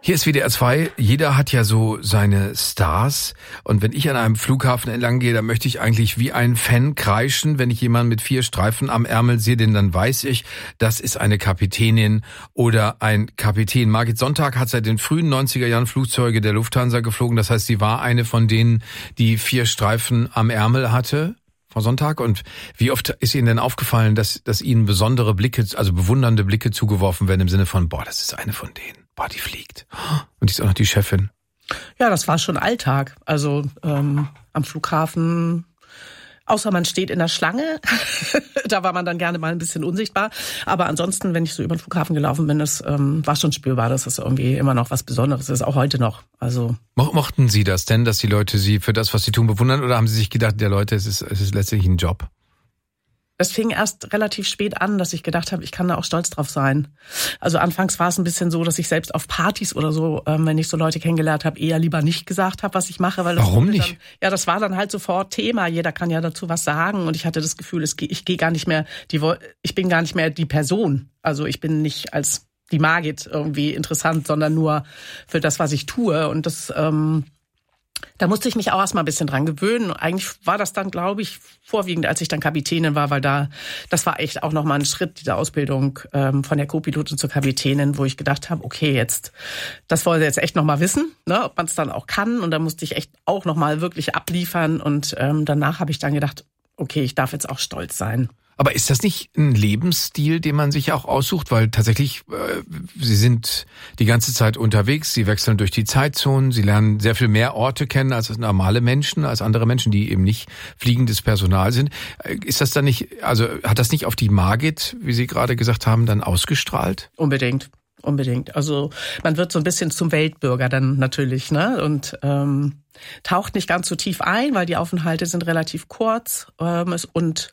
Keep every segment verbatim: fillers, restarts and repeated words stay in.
Hier ist W D R zwei. Jeder hat ja so seine Stars. Und wenn ich an einem Flughafen entlang gehe, dann möchte ich eigentlich wie ein Fan kreischen. Wenn ich jemanden mit vier Streifen am Ärmel sehe, denn dann weiß ich, das ist eine Kapitänin oder ein Kapitän. Margit Sonntag hat seit den frühen neunziger Jahren Flugzeuge der Lufthansa geflogen. Das heißt, sie war eine von denen, die vier Streifen am Ärmel hatte. Frau Sonntag, und wie oft ist Ihnen denn aufgefallen, dass, dass Ihnen besondere Blicke, also bewundernde Blicke zugeworfen werden im Sinne von, boah, das ist eine von denen. Boah, die fliegt. Und die ist auch noch die Chefin. Ja, das war schon Alltag. Also ähm, am Flughafen, außer man steht in der Schlange, da war man dann gerne mal ein bisschen unsichtbar. Aber ansonsten, wenn ich so über den Flughafen gelaufen bin, das ähm, war schon spürbar, dass das irgendwie immer noch was Besonderes ist, auch heute noch. Also Mo- mochten Sie das denn, dass die Leute Sie für das, was Sie tun, bewundern? Oder haben Sie sich gedacht, der Leute, es ist, es ist letztlich ein Job? Das fing erst relativ spät an, dass ich gedacht habe, ich kann da auch stolz drauf sein. Also anfangs war es ein bisschen so, dass ich selbst auf Partys oder so, ähm, wenn ich so Leute kennengelernt habe, eher lieber nicht gesagt habe, was ich mache. Weil das Warum nicht? Dann, ja, das war dann halt sofort Thema. Jeder kann ja dazu was sagen. Und ich hatte das Gefühl, es, ich gehe gar nicht mehr, die, ich bin gar nicht mehr die Person. Also ich bin nicht als die Margit irgendwie interessant, sondern nur für das, was ich tue. Und das... Ähm, Da musste ich mich auch erstmal ein bisschen dran gewöhnen. Eigentlich war das dann, glaube ich, vorwiegend, als ich dann Kapitänin war, weil da, das war echt auch nochmal ein Schritt, diese Ausbildung ähm, von der Co-Pilotin zur Kapitänin, wo ich gedacht habe, okay, jetzt, das wollen sie jetzt echt nochmal wissen, ne, ob man es dann auch kann. Und da musste ich echt auch nochmal wirklich abliefern. Und ähm, danach habe ich dann gedacht, okay, ich darf jetzt auch stolz sein. Aber ist das nicht ein Lebensstil, den man sich auch aussucht? Weil tatsächlich, äh, Sie sind die ganze Zeit unterwegs, Sie wechseln durch die Zeitzonen, Sie lernen sehr viel mehr Orte kennen als normale Menschen, als andere Menschen, die eben nicht fliegendes Personal sind. Ist das dann nicht, also hat das nicht auf die Margit, wie Sie gerade gesagt haben, dann ausgestrahlt? Unbedingt. Unbedingt. Also man wird so ein bisschen zum Weltbürger dann natürlich, ne? Und ähm, taucht nicht ganz so tief ein, weil die Aufenthalte sind relativ kurz ähm, und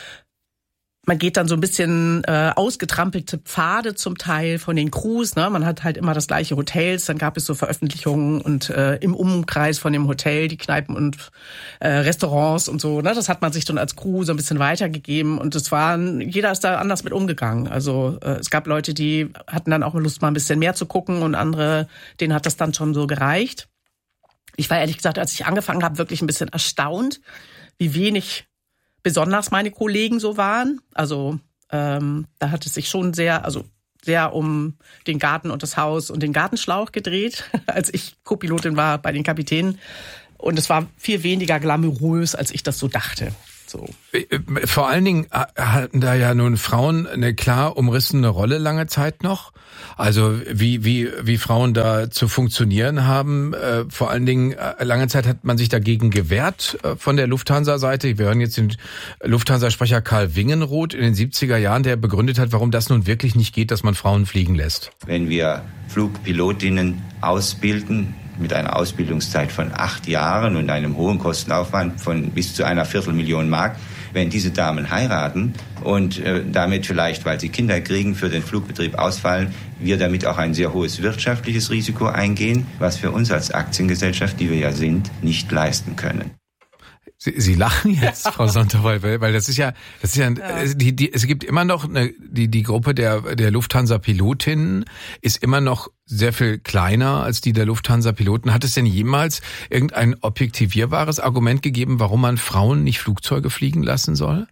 man geht dann so ein bisschen äh, ausgetrampelte Pfade zum Teil von den Crews. Ne? Man hat halt immer das gleiche Hotels. Dann gab es so Veröffentlichungen und äh, im Umkreis von dem Hotel die Kneipen und äh, Restaurants und so. Ne? Das hat man sich dann als Crew so ein bisschen weitergegeben. Und es waren, jeder ist da anders mit umgegangen. Also äh, es gab Leute, die hatten dann auch Lust, mal ein bisschen mehr zu gucken. Und andere, denen hat das dann schon so gereicht. Ich war ehrlich gesagt, als ich angefangen habe, wirklich ein bisschen erstaunt, wie wenig besonders meine Kollegen so waren. Also ähm, da hat es sich schon sehr, also sehr um den Garten und das Haus und den Gartenschlauch gedreht, als ich Co-Pilotin war bei den Kapitänen. Und es war viel weniger glamourös, als ich das so dachte. So. Vor allen Dingen hatten da ja nun Frauen eine klar umrissene Rolle lange Zeit noch. Also wie wie wie Frauen da zu funktionieren haben. Äh, vor allen Dingen äh, lange Zeit hat man sich dagegen gewehrt äh, von der Lufthansa-Seite. Wir hören jetzt den Lufthansa-Sprecher Karl Wingenroth in den siebziger Jahren, der begründet hat, warum das nun wirklich nicht geht, dass man Frauen fliegen lässt. Wenn wir Flugpilotinnen ausbilden, mit einer Ausbildungszeit von acht Jahren und einem hohen Kostenaufwand von bis zu einer Viertelmillion Mark, wenn diese Damen heiraten und äh, damit vielleicht, weil sie Kinder kriegen, für den Flugbetrieb ausfallen, wir damit auch ein sehr hohes wirtschaftliches Risiko eingehen, was wir uns als Aktiengesellschaft, die wir ja sind, nicht leisten können. Sie, Sie lachen jetzt, Frau Sonntag, weil, weil das ist ja, das ist ja, ja. Die, die, es gibt immer noch eine, die, die Gruppe der, der Lufthansa-Pilotinnen ist immer noch sehr viel kleiner als die der Lufthansa-Piloten. Hat es denn jemals irgendein objektivierbares Argument gegeben, warum man Frauen nicht Flugzeuge fliegen lassen soll?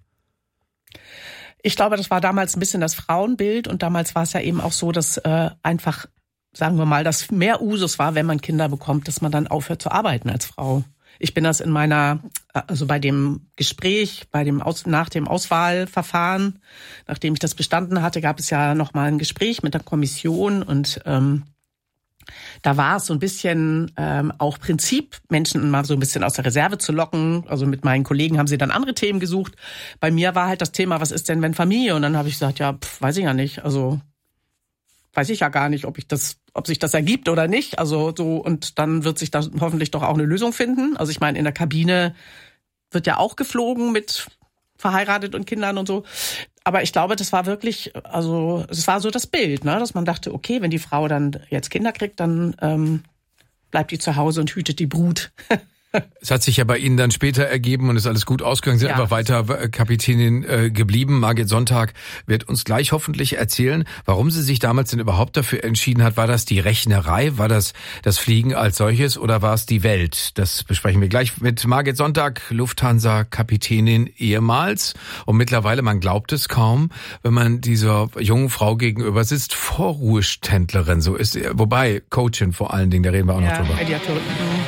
Ich glaube, das war damals ein bisschen das Frauenbild und damals war es ja eben auch so, dass äh, einfach, sagen wir mal, dass mehr Usus war, wenn man Kinder bekommt, dass man dann aufhört zu arbeiten als Frau. Ich bin das in meiner, also bei dem Gespräch, bei dem Aus, nach dem Auswahlverfahren, nachdem ich das bestanden hatte, gab es ja noch mal ein Gespräch mit der Kommission und ähm, da war es so ein bisschen ähm, auch Prinzip, Menschen mal so ein bisschen aus der Reserve zu locken. Also mit meinen Kollegen haben sie dann andere Themen gesucht. Bei mir war halt das Thema, was ist denn, wenn Familie? Und dann habe ich gesagt, ja, pf, weiß ich ja nicht. Also weiß ich ja gar nicht, ob ich das, ob sich das ergibt oder nicht. Also so, und dann wird sich da hoffentlich doch auch eine Lösung finden. Also ich meine, in der Kabine wird ja auch geflogen mit verheiratet und Kindern und so. Aber ich glaube, das war wirklich, also es war so das Bild, ne, dass man dachte, okay, wenn die Frau dann jetzt Kinder kriegt, dann ähm, bleibt die zu Hause und hütet die Brut. Es hat sich ja bei Ihnen dann später ergeben und ist alles gut ausgegangen, sind ja. einfach weiter Kapitänin äh, geblieben. Margit Sonntag wird uns gleich hoffentlich erzählen, warum sie sich damals denn überhaupt dafür entschieden hat. War das die Rechnerei, war das das Fliegen als solches oder war es die Welt? Das besprechen wir gleich mit Margit Sonntag, Lufthansa-Kapitänin ehemals. Und mittlerweile, man glaubt es kaum, wenn man dieser jungen Frau gegenüber sitzt, Vorruheständlerin, so ist sie. Wobei, Coachin vor allen Dingen, da reden wir auch ja, noch drüber. Mediatorin.